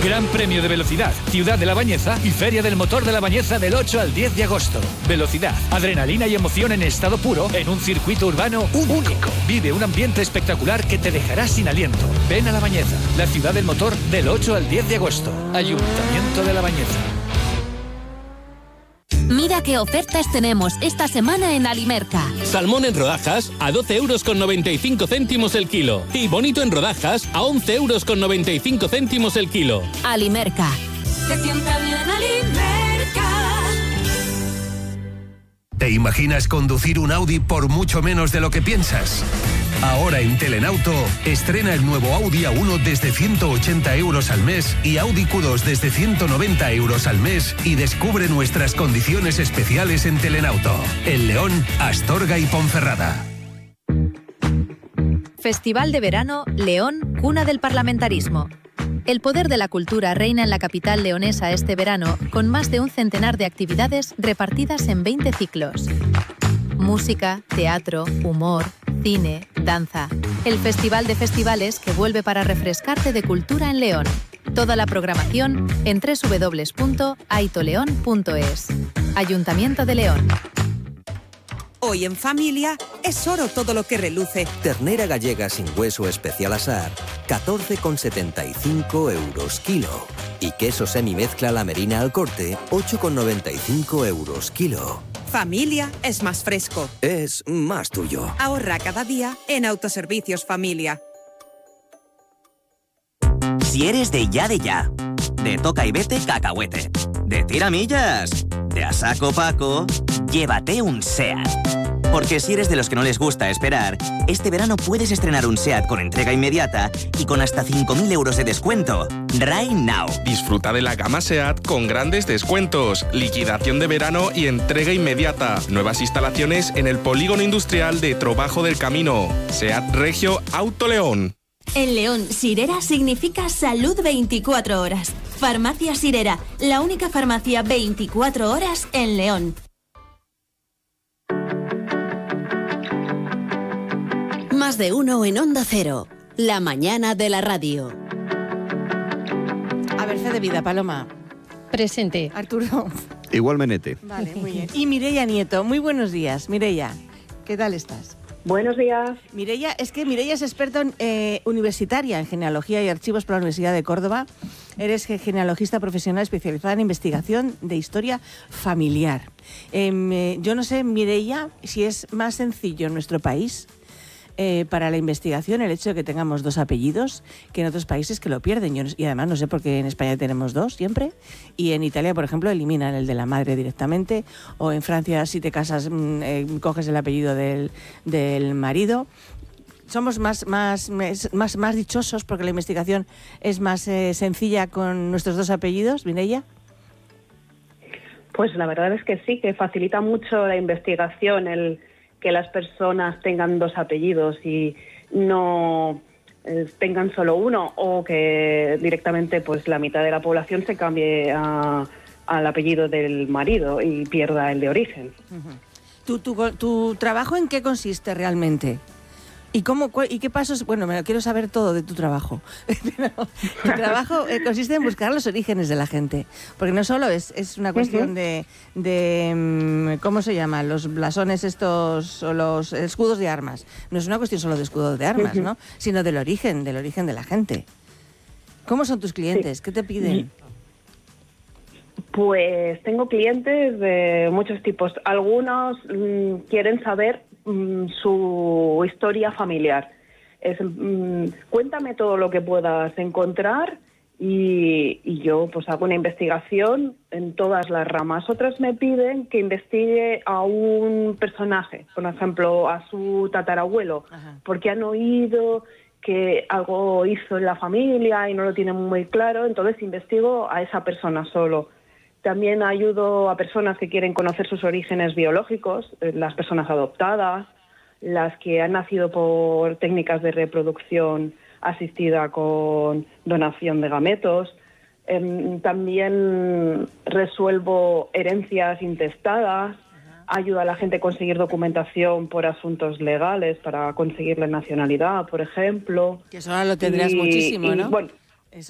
Gran Premio de Velocidad, Ciudad de La Bañeza y Feria del Motor de La Bañeza del 8 al 10 de agosto. Velocidad, adrenalina y emoción en estado puro en un circuito urbano único. Vive un ambiente espectacular que te dejará sin aliento. Ven a La Bañeza, la ciudad del motor del 8 al 10 de agosto. Ayuntamiento de La Bañeza. Mira qué ofertas tenemos esta semana en Alimerca. Salmón en rodajas a 12,95 € el kilo. Y bonito en rodajas a 11,95 € el kilo. Alimerca. Se sienta bien Alimerca. ¿Te imaginas conducir un Audi por mucho menos de lo que piensas? Ahora en Telenauto, estrena el nuevo Audi A1 desde 180 € al mes y Audi Q2 desde 190 € al mes y descubre nuestras condiciones especiales en Telenauto. En León, Astorga y Ponferrada. Festival de Verano León, cuna del parlamentarismo. El poder de la cultura reina en la capital leonesa este verano, con más de un centenar de actividades repartidas en 20 ciclos. Música, teatro, humor, cine, danza. El Festival de Festivales que vuelve para refrescarte de cultura en León. Toda la programación en www.aitoleon.es. Ayuntamiento de León. Hoy en familia es oro todo lo que reluce. Ternera gallega sin hueso especial asar, 14,75 € kilo. Y queso semimezcla La Merina al corte, 8,95 € kilo. Familia es más fresco. Es más tuyo. Ahorra cada día en Autoservicios Familia. Si eres de ya, de toca y vete cacahuete, de tiramillas, de a saco Paco, llévate un SEAT. Porque si eres de los que no les gusta esperar, este verano puedes estrenar un SEAT con entrega inmediata y con hasta 5.000 € de descuento. Right now. Disfruta de la gama SEAT con grandes descuentos, liquidación de verano y entrega inmediata. Nuevas instalaciones en el polígono industrial de Trobajo del Camino. SEAT Regio Auto León. En León, Sirera significa salud 24 horas. Farmacia Sirera, la única farmacia 24 horas en León. Más de uno en Onda Cero. La mañana de la radio. A ver, fe de vida, Paloma. Presente. Arturo. Igual menete. Vale, muy bien. Y Mireia Nieto. Muy buenos días, Mireia. ¿Qué tal estás? Buenos días. Mireia es experta universitaria en genealogía y archivos por la Universidad de Córdoba. Eres genealogista profesional especializada en investigación de historia familiar. Yo no sé, Mireia, si es más sencillo en nuestro país para la investigación el hecho de que tengamos dos apellidos que en otros países que lo pierden. Y además no sé por qué en España tenemos dos siempre y en Italia, por ejemplo, eliminan el de la madre directamente, o en Francia si te casas coges el apellido del marido. Somos más dichosos porque la investigación es más sencilla con nuestros dos apellidos, Mireia. Pues la verdad es que sí, que facilita mucho la investigación el que las personas tengan dos apellidos y no tengan solo uno, o que directamente pues la mitad de la población se cambie al apellido del marido y pierda el de origen. Uh-huh. ¿Tu trabajo en qué consiste realmente? ¿Y qué pasos? Bueno, me lo quiero saber todo de tu trabajo. Tu trabajo consiste en buscar los orígenes de la gente, porque no solo es una cuestión de ¿cómo se llaman? Los blasones estos, o los escudos de armas. No es una cuestión solo de escudos de armas, ¿no? Sino del origen de la gente. ¿Cómo son tus clientes? ¿Qué te piden? Pues tengo clientes de muchos tipos. Algunos quieren saber su historia familiar. Cuéntame todo lo que puedas encontrar y yo pues hago una investigación en todas las ramas. Otras me piden que investigue a un personaje, por ejemplo, a su tatarabuelo, porque han oído que algo hizo en la familia y no lo tienen muy claro, entonces investigo a esa persona solo. También ayudo a personas que quieren conocer sus orígenes biológicos, las personas adoptadas, las que han nacido por técnicas de reproducción asistida con donación de gametos. También resuelvo herencias intestadas, ayudo a la gente a conseguir documentación por asuntos legales para conseguir la nacionalidad, por ejemplo. Que eso ahora lo tendrás muchísimo, ¿no? Bueno,